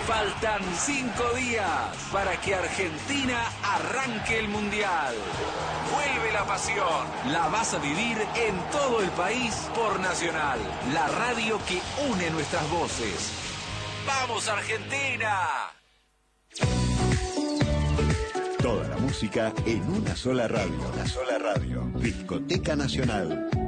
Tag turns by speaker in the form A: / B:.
A: Faltan 5 días para que Argentina arranque el Mundial. Vuelve la pasión. La vas a vivir en todo el país por Nacional, la radio que une nuestras voces. ¡Vamos, Argentina!
B: Toda la música en una sola radio. Discoteca Nacional.